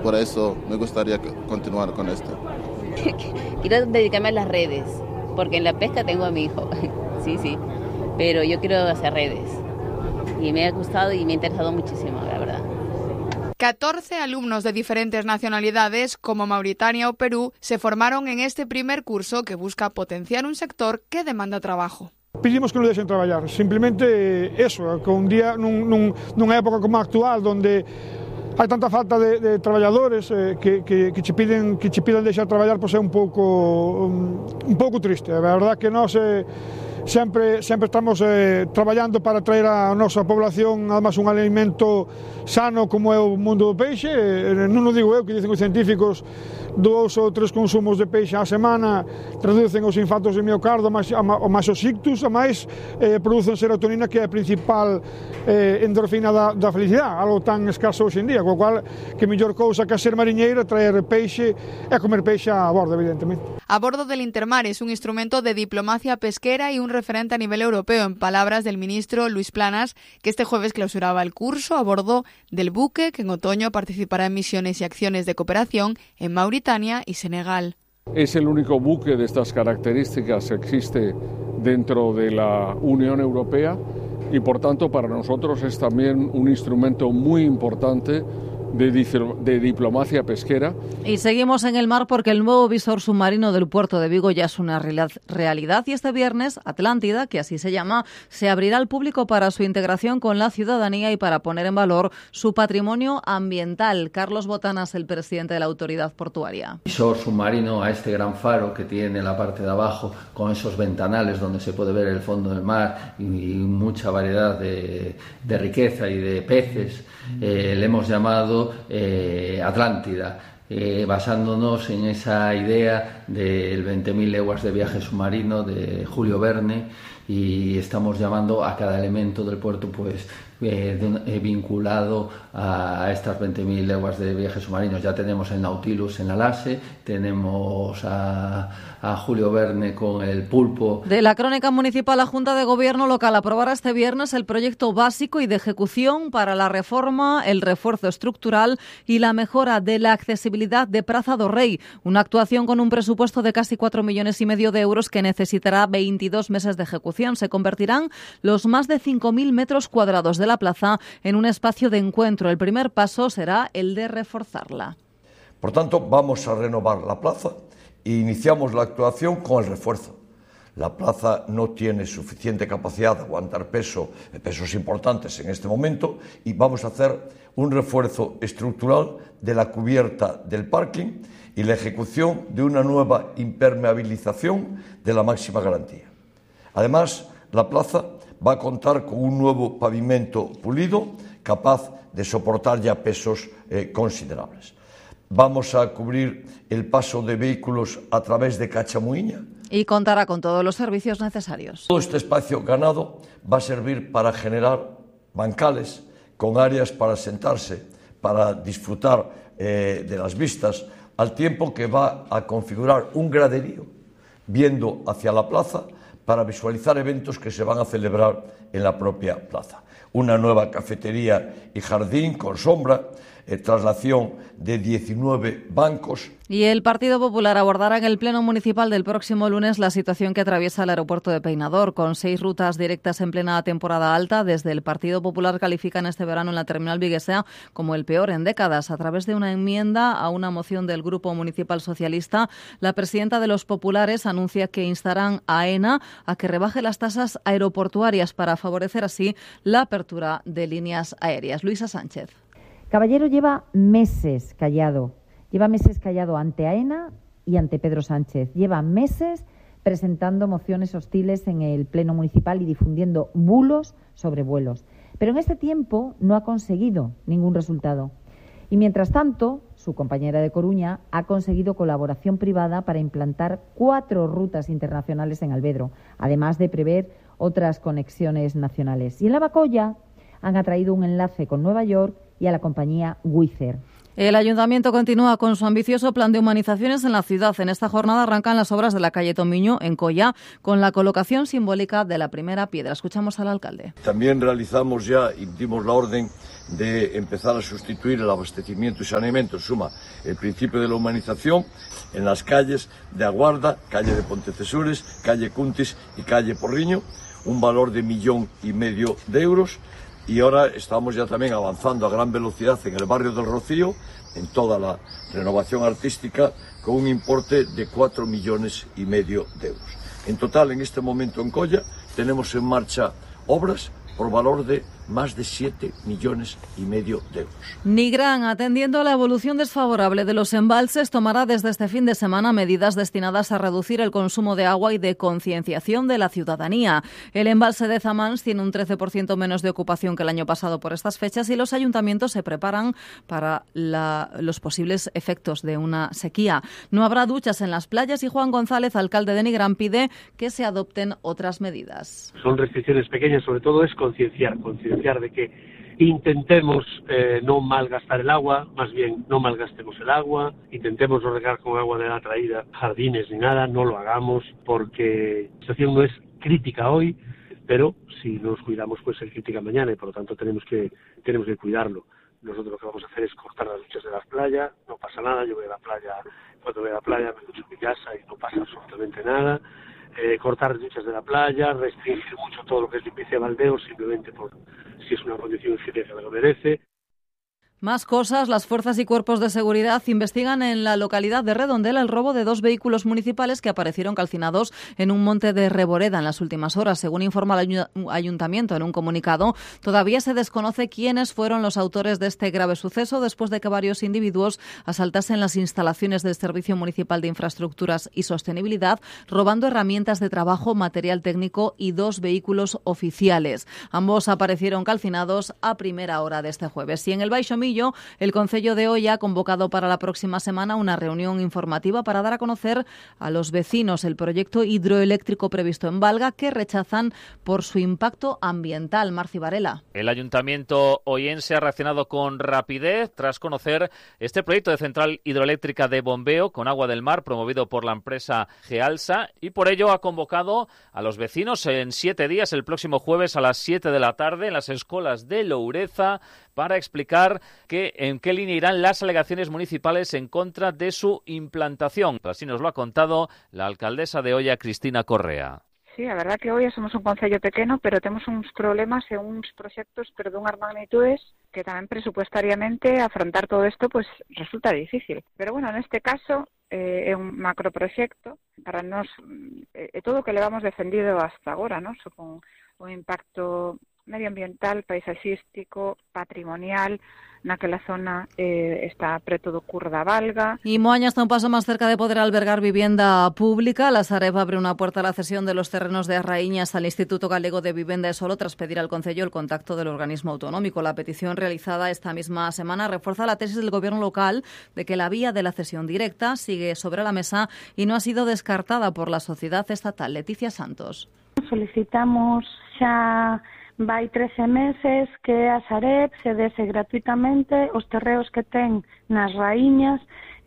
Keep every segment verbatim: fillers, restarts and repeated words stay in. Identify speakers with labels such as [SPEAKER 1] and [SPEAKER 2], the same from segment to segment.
[SPEAKER 1] por eso me gustaría continuar con esto.
[SPEAKER 2] Quiero dedicarme a las redes, porque en la pesca tengo a mi hijo, sí, sí, pero yo quiero hacer redes y me ha gustado y me ha interesado muchísimo, la verdad.
[SPEAKER 3] catorce alumnos de diferentes nacionalidades, como Mauritania o Perú, se formaron en este primer curso que busca potenciar un sector que demanda trabajo.
[SPEAKER 4] Pedimos que non deixen traballar, simplemente eso, que un día nun, nun, nunha época como a actual, donde hai tanta falta de, de traballadores eh, que, que, que, che piden, que che piden deixar traballar, pois é un pouco un, un pouco triste. A verdade que nós eh, sempre, sempre estamos eh, traballando para traer a nosa población además un alimento sano como é o mundo do peixe. Eh, non o digo eu, que dicen os científicos, dous ou tres consumos de peixe á semana reducen os infartos de miocardio, o máis os ictus, a máis eh, producen serotonina, que é a principal eh, endorfina da, da felicidade, algo tan escaso hoxe en día, co cual que mellor cousa que a ser mariñeiro, traer peixe e comer peixe a bordo, evidentemente.
[SPEAKER 3] A bordo del Intermar es un instrumento de diplomacia pesquera y un referente a nivel europeo, en palabras del ministro Luis Planas, que este jueves clausuraba el curso a bordo del buque que en otoño participará en misiones y acciones de cooperación en Mauritania y Senegal.
[SPEAKER 5] Es el único buque de estas características que existe dentro de la Unión Europea y por tanto para nosotros es también un instrumento muy importante De, de diplomacia pesquera.
[SPEAKER 6] Y seguimos en el mar porque el nuevo visor submarino del puerto de Vigo ya es una realidad y este viernes Atlántida, que así se llama, se abrirá al público para su integración con la ciudadanía y para poner en valor su patrimonio ambiental. Carlos Botanas, el presidente de la autoridad portuaria.
[SPEAKER 7] Visor submarino a este gran faro que tiene la parte de abajo con esos ventanales donde se puede ver el fondo del mar y, y mucha variedad de, de riqueza y de peces. Eh, le hemos llamado Eh, Atlántida, eh, basándonos en esa idea del veinte mil leguas de viaje submarino de Julio Verne, y estamos llamando a cada elemento del puerto pues eh, de, eh, vinculado a estas veinte mil leguas de viaje submarinos. Ya tenemos el Nautilus en la Lase, tenemos a, a Julio Verne con el Pulpo.
[SPEAKER 6] De la crónica municipal, la Junta de Gobierno local aprobará este viernes el proyecto básico y de ejecución para la reforma, el refuerzo estructural y la mejora de la accesibilidad de Praza do Rei, una actuación con un presupuesto de casi cuatro millones y medio de euros que necesitará veintidós meses de ejecución. Se convertirán los más de cinco mil metros cuadrados de la plaza en un espacio de encuentro. El primer paso será el de reforzarla.
[SPEAKER 8] Por tanto, vamos a renovar la plaza e iniciamos la actuación con el refuerzo. La plaza no tiene suficiente capacidad de aguantar peso, pesos importantes en este momento, y vamos a hacer un refuerzo estructural de la cubierta del parking y la ejecución de una nueva impermeabilización de la máxima garantía. Además, la plaza va a contar con un nuevo pavimento pulido capaz de soportar ya pesos eh, considerables. Vamos a cubrir el paso de vehículos a través de Cachamuiña.
[SPEAKER 6] Y contará con todos los servicios necesarios.
[SPEAKER 8] Todo este espacio ganado va a servir para generar bancales con áreas para sentarse, para disfrutar eh, de las vistas, al tiempo que va a configurar un graderío viendo hacia la plaza para visualizar eventos que se van a celebrar en la propia plaza. Una nueva cafetería y jardín con sombra, eh, traslación de diecinueve bancos.
[SPEAKER 6] Y el Partido Popular abordará en el Pleno Municipal del próximo lunes la situación que atraviesa el aeropuerto de Peinador, con seis rutas directas en plena temporada alta. Desde el Partido Popular califican este verano en la terminal viguesea como el peor en décadas. A través de una enmienda a una moción del Grupo Municipal Socialista, la presidenta de los populares anuncia que instarán a AENA a que rebaje las tasas aeroportuarias para favorecer así la apertura de líneas aéreas. Luisa Sánchez.
[SPEAKER 9] Caballero lleva meses callado. Lleva meses callado ante AENA y ante Pedro Sánchez. Lleva meses presentando mociones hostiles en el Pleno Municipal y difundiendo bulos sobre vuelos. Pero en este tiempo no ha conseguido ningún resultado. Y mientras tanto, su compañera de Coruña ha conseguido colaboración privada para implantar cuatro rutas internacionales en Albedro, además de prever otras conexiones nacionales. Y en La Bacolla han atraído un enlace con Nueva York y a la compañía Wizz.
[SPEAKER 6] El Ayuntamiento continúa con su ambicioso plan de humanizaciones en la ciudad. En esta jornada arrancan las obras de la calle Tomiño, en Coia, con la colocación simbólica de la primera piedra. Escuchamos al alcalde.
[SPEAKER 8] También realizamos ya y dimos la orden de empezar a sustituir el abastecimiento y saneamiento, en suma, el principio de la humanización en las calles de Aguarda, calle de Pontecesures, calle Cuntis y calle Porriño, un valor de millón y medio de euros. Y ahora estamos ya también avanzando a gran velocidad en el barrio del Rocío, en toda la renovación artística, con un importe de cuatro millones y medio de euros. En total, en este momento en Coia, tenemos en marcha obras por valor de más de siete millones y medio de euros.
[SPEAKER 6] Nigrán, atendiendo a la evolución desfavorable de los embalses, tomará desde este fin de semana medidas destinadas a reducir el consumo de agua y de concienciación de la ciudadanía. El embalse de Zamans tiene un trece por ciento menos de ocupación que el año pasado por estas fechas y los ayuntamientos se preparan para la, los posibles efectos de una sequía. No habrá duchas en las playas y Juan González, alcalde de Nigrán, pide que se adopten otras medidas.
[SPEAKER 10] Son restricciones pequeñas, sobre todo es concienciar, concienciar de que intentemos eh, no malgastar el agua, más bien no malgastemos el agua, intentemos no regar con agua de la traída jardines ni nada, no lo hagamos porque la situación no es crítica hoy, pero si nos cuidamos puede ser crítica mañana y por lo tanto tenemos que tenemos que cuidarlo. Nosotros lo que vamos a hacer es cortar las duchas de las playas, no pasa nada, yo voy a la playa, cuando voy a la playa me ducho en mi casa y no pasa absolutamente nada. Eh, cortar duchas de la playa, restringir mucho todo lo que es limpieza de baldeos, simplemente por si es una condición higiénica que lo merece.
[SPEAKER 6] Más cosas, las fuerzas y cuerpos de seguridad investigan en la localidad de Redondela el robo de dos vehículos municipales que aparecieron calcinados en un monte de Reboreda en las últimas horas. Según informa el ayuntamiento en un comunicado, todavía se desconoce quiénes fueron los autores de este grave suceso después de que varios individuos asaltasen las instalaciones del Servicio Municipal de Infraestructuras y Sostenibilidad, robando herramientas de trabajo, material técnico y dos vehículos oficiales. Ambos aparecieron calcinados a primera hora de este jueves. Y en el Baixo Millo, el Concello de Oia ha convocado para la próxima semana una reunión informativa para dar a conocer a los vecinos el proyecto hidroeléctrico previsto en Valga, que rechazan por su impacto ambiental. Marci Varela.
[SPEAKER 11] El Ayuntamiento oyense ha reaccionado con rapidez tras conocer este proyecto de central hidroeléctrica de bombeo con agua del mar promovido por la empresa Gealsa y por ello ha convocado a los vecinos en siete días, el próximo jueves a las siete de la tarde en las escolas de Loureza, para explicar que, en qué línea irán las alegaciones municipales en contra de su implantación. Así nos lo ha contado la alcaldesa de Oia, Cristina Correa.
[SPEAKER 12] Sí, a verdad que hoy somos un concello pequeno, pero temos uns problemas e uns proxectos pero dunhas magnitudes que tamén presupuestariamente afrontar todo isto pues resulta difícil. Pero bueno, neste caso eh, é un macroproxecto para nós e eh, todo o que levamos defendido hasta agora, ¿no? So, con un impacto medioambiental, paisaxístico, patrimonial, naquela zona eh, está preto do Cur da Valga.
[SPEAKER 6] Y Moaña está un paso más cerca de poder albergar vivienda pública. La Sareb abre una puerta a la cesión de los terrenos de Arraíñas al Instituto Galego de Vivenda e Solo tras pedir al Concello el contacto del organismo autonómico. La petición realizada esta misma semana refuerza la tesis del Gobierno local de que la vía de la cesión directa sigue sobre la mesa y no ha sido descartada por la sociedad estatal. Leticia Santos.
[SPEAKER 13] Solicitamos xa vai trece meses que a Sareb cedese gratuitamente os terreos que ten nas Raíñas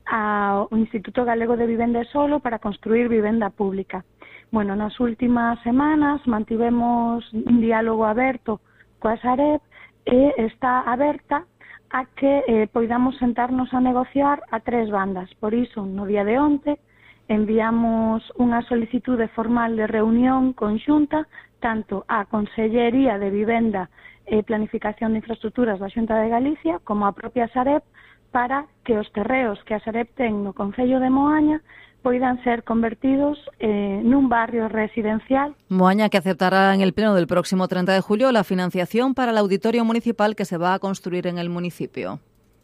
[SPEAKER 13] ao Instituto Galego de Vivenda e Solo para construir vivenda pública. Bueno, nas últimas semanas mantivemos un diálogo aberto coa Sareb e está aberta a que eh, poidamos sentarnos a negociar a tres bandas. Por iso, no día de onte, enviamos unha solicitude formal de reunión conxunta tanto á Consellería de Vivenda e Planificación de Infraestructuras da Xunta de Galicia como á propia Sareb para que os terreos que a Sareb ten no Concello de Moaña poidan ser convertidos eh, nun barrio residencial.
[SPEAKER 6] Moaña, que aceptará en el pleno del próximo treinta de julio la financiación para el auditorio municipal que se va a construir en el municipio.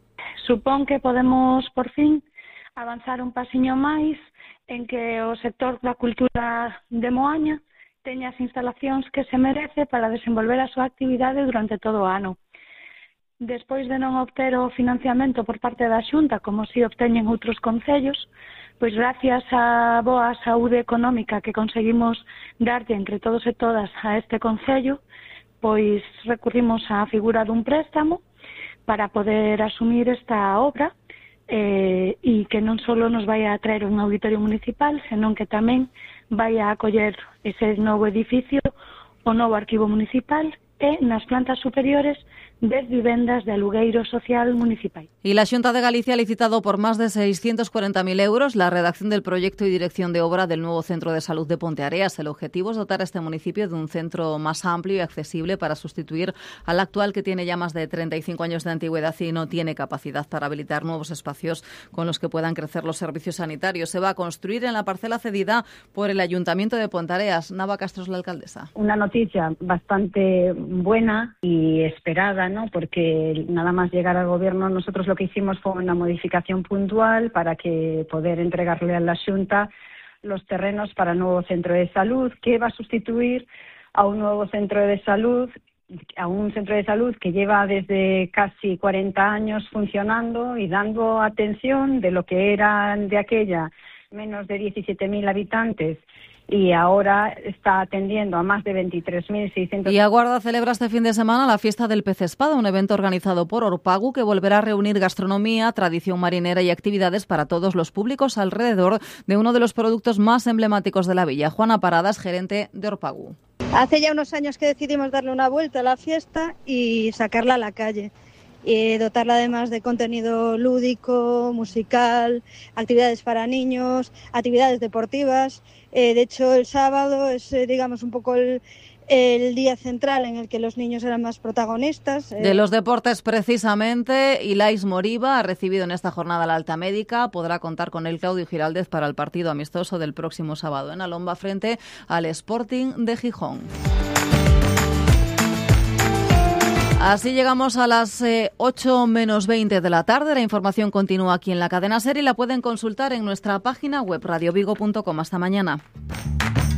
[SPEAKER 13] Supón que podemos, por fin, avanzar un pasiño máis en que o sector da cultura de Moaña teña as instalacións que se merece para desenvolver a súa actividade durante todo o ano. Despois de non obter o financiamento por parte da Xunta, como si obteñen outros concellos, pois gracias á boa saúde económica que conseguimos darlle entre todos e todas a este concello, pois recurrimos á figura dun préstamo para poder asumir esta obra eh, e que non só nos vai a traer un auditorio municipal, senón que tamén vai a acoller ese novo edificio, o novo arquivo municipal e nas plantas superiores dez vivendas de alugueiro social municipal.
[SPEAKER 6] Y la Xunta de Galicia ha licitado por más de seiscientos cuarenta mil euros la redacción del proyecto y dirección de obra del nuevo centro de salud de Ponteareas. El objetivo es dotar a este municipio de un centro más amplio y accesible para sustituir al actual, que tiene ya más de treinta y cinco años de antigüedad y no tiene capacidad para habilitar nuevos espacios con los que puedan crecer los servicios sanitarios. Se va a construir en la parcela cedida por el Ayuntamiento de Ponteareas. Nava Castro es la alcaldesa.
[SPEAKER 14] Una noticia bastante buena y esperada, ¿no? Porque nada más llegar al gobierno nosotros lo que hicimos fue una modificación puntual para que poder entregarle a la Xunta los terrenos para el nuevo centro de salud, que va a sustituir a un nuevo centro de salud, a un centro de salud que lleva desde casi cuarenta años funcionando y dando atención de lo que eran de aquella menos de diecisiete mil habitantes, y ahora está atendiendo a más de veintitrés mil seiscientos.
[SPEAKER 6] Y Aguarda celebra este fin de semana la fiesta del pez espada, un evento organizado por Orpagu que volverá a reunir gastronomía, tradición marinera y actividades para todos los públicos alrededor de uno de los productos más emblemáticos de la villa. Juana Paradas, gerente de Orpagu.
[SPEAKER 15] Hace ya unos años que decidimos darle una vuelta a la fiesta y sacarla a la calle. Y dotarla además de contenido lúdico, musical, actividades para niños, actividades deportivas. Eh, de hecho, el sábado es, eh, digamos, un poco el, el día central en el que los niños eran más protagonistas. Eh.
[SPEAKER 6] De los deportes, precisamente, Ilais Moriba ha recibido en esta jornada la alta médica. Podrá contar con el Claudio Giraldez para el partido amistoso del próximo sábado en Alomba frente al Sporting de Gijón. Así llegamos a las eh, ocho menos veinte de la tarde. La información continúa aquí en la cadena SER y la pueden consultar en nuestra página web radio vigo punto com. Hasta mañana.